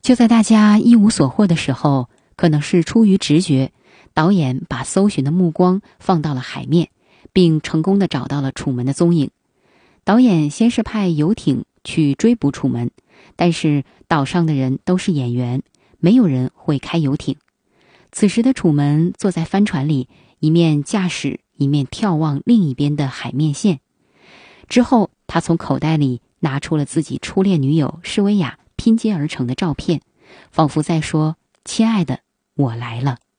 就在大家一无所获的时候，可能是出于直觉，导演把搜寻的目光放到了海面，并成功地找到了楚门的踪影。导演先是派游艇去追捕楚门，但是岛上的人都是演员，没有人会开游艇。此时的楚门坐在帆船里，一面驾驶，一面眺望另一边的海面线。之后，他从口袋里拿出了自己初恋女友施维亚拼接而成的照片，仿佛在说：“亲爱的，我来了。”